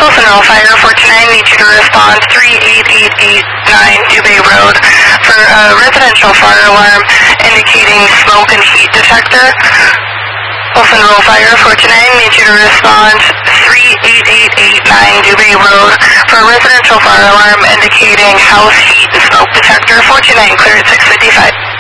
Wilsonville Fire 429 needs you to respond 38889 Dubay Road for a residential fire alarm indicating smoke and heat detector. Wilsonville Fire 429 needs you to respond 38889 Dubay Road for a residential fire alarm indicating house heat and smoke detector. 429 clear at 655.